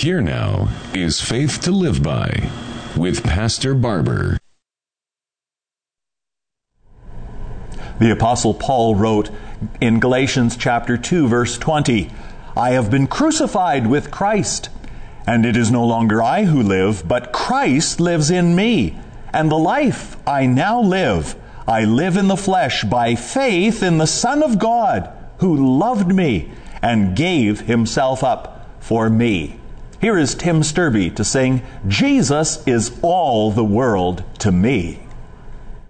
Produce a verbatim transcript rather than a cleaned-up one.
Here now is Faith to Live By with Pastor Barber. The Apostle Paul wrote in Galatians chapter two, verse twenty, I have been crucified with Christ, and it is no longer I who live, but Christ lives in me. And the life I now live, I live in the flesh by faith in the Son of God, who loved me and gave himself up for me. Here is Tim Sturby to sing, Jesus is all the world to me.